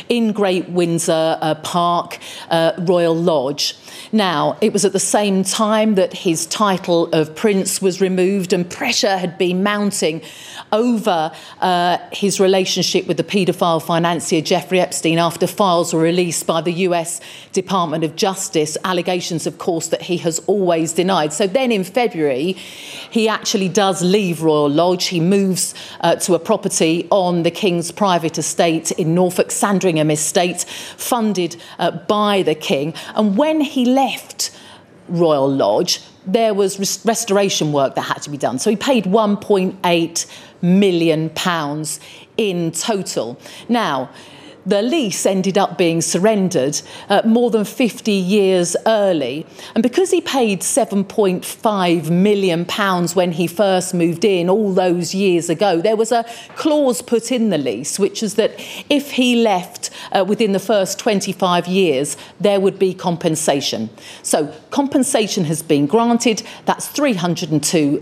in Great Windsor Park, Royal Lodge. Now, it was at the same time that his title of Prince was removed, and pressure had been mounting over his relationship with the paedophile financier Jeffrey Epstein after files were released by the US Department of Justice, allegations, of course, that he has always denied. So then in February, he actually does leave Royal Lodge. He moves to a property on the King's private estate in Norfolk, Sandringham Estate, funded by the King. And when he left Royal Lodge, there was restoration work that had to be done. So he paid £1.8 million in total. Now, the lease ended up being surrendered more than 50 years early. And because he paid £7.5 million when he first moved in all those years ago, there was a clause put in the lease, which is that if he left within the first 25 years, there would be compensation. So compensation has been granted. That's £302,000.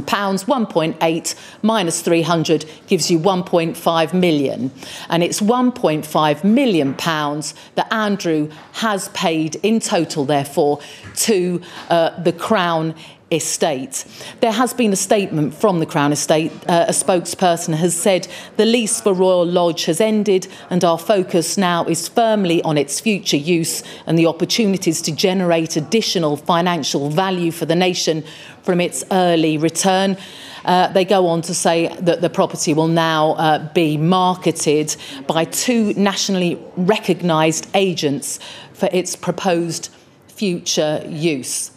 1.8 minus 300 gives you 1.5 million. And it's 1.5 million pounds that Andrew has paid in total, therefore, to the Crown Estate. There has been a statement from the Crown Estate. A spokesperson has said the lease for Royal Lodge has ended and our focus now is firmly on its future use and the opportunities to generate additional financial value for the nation from its early return. They go on to say that the property will now be marketed by two nationally recognised agents for its proposed future use.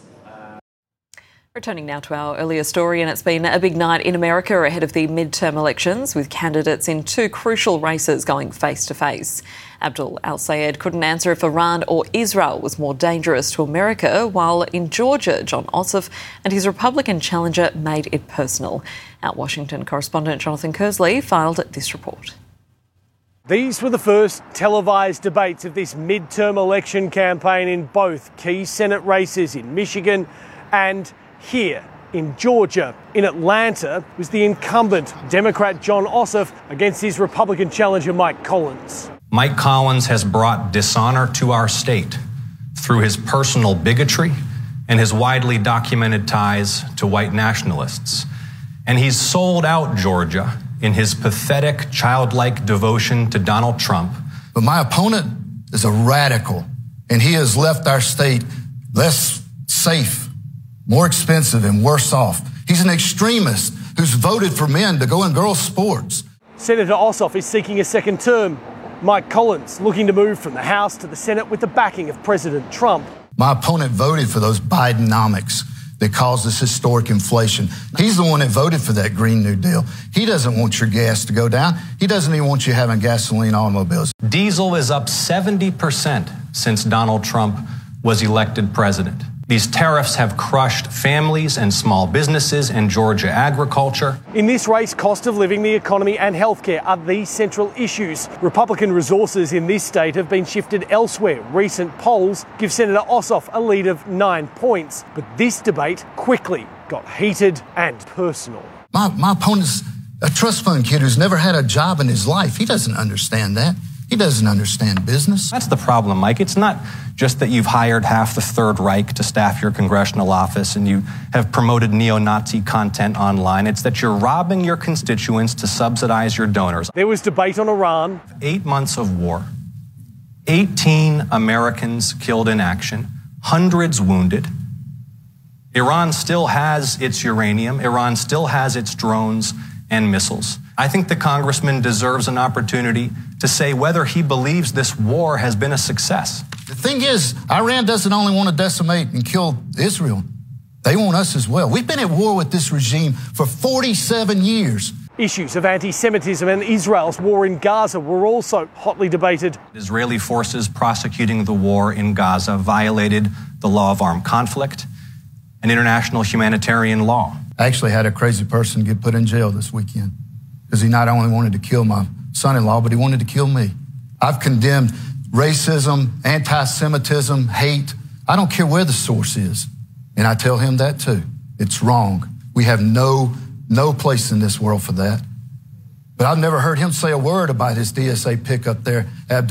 Returning now to our earlier story, and it's been a big night in America ahead of the midterm elections, with candidates in two crucial races going face-to-face. Abdul Al-Sayed couldn't answer if Iran or Israel was more dangerous to America, while in Georgia, Jon Ossoff and his Republican challenger made it personal. Our Washington correspondent Jonathan Kersley filed this report. These were the first televised debates of this midterm election campaign in both key Senate races in Michigan and here in Georgia. In Atlanta was the incumbent Democrat Jon Ossoff against his Republican challenger Mike Collins. Mike Collins has brought dishonor to our state through his personal bigotry and his widely documented ties to white nationalists. And he's sold out Georgia in his pathetic, childlike devotion to Donald Trump. But my opponent is a radical, and he has left our state less safe, more expensive, and worse off. He's an extremist who's voted for men to go in girls' sports. Senator Ossoff is seeking a second term. Mike Collins looking to move from the House to the Senate with the backing of President Trump. My opponent voted for those Bidenomics that caused this historic inflation. He's the one that voted for that Green New Deal. He doesn't want your gas to go down. He doesn't even want you having gasoline automobiles. Diesel is up 70% since Donald Trump was elected president. These tariffs have crushed families and small businesses and Georgia agriculture. In this race, cost of living, the economy and healthcare are the central issues. Republican resources in this state have been shifted elsewhere. Recent polls give Senator Ossoff a lead of 9 points. But this debate quickly got heated and personal. My opponent's a trust fund kid who's never had a job in his life. He doesn't understand that. He doesn't understand business. That's the problem, Mike. It's not just that you've hired half the Third Reich to staff your congressional office and you have promoted neo-Nazi content online. It's that you're robbing your constituents to subsidize your donors. There was debate on Iran. 8 months of war, 18 Americans killed in action, hundreds wounded. Iran still has its uranium. Iran still has its drones and missiles. I think the congressman deserves an opportunity to say whether he believes this war has been a success. The thing is, Iran doesn't only want to decimate and kill Israel. They want us as well. We've been at war with this regime for 47 years. Issues of anti-Semitism and Israel's war in Gaza were also hotly debated. Israeli forces prosecuting the war in Gaza violated the law of armed conflict and international humanitarian law. I actually had a crazy person get put in jail this weekend because he not only wanted to kill my son-in-law, but he wanted to kill me. I've condemned racism, anti-Semitism, hate. I don't care where the source is. And I tell him that too. It's wrong. We have no place in this world for that. But I've never heard him say a word about his DSA pickup there, Abdul.